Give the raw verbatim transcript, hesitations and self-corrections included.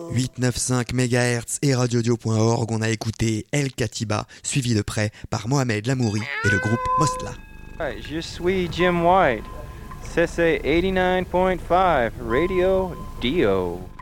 huit cent quatre-vingt-quinze mégahertz et radiodio point org, on a écouté El Katiba, suivi de près par Mohamed Lamouri et le groupe Mostla. Hi, je suis Jim White. C C eighty-nine point five Radio Dio.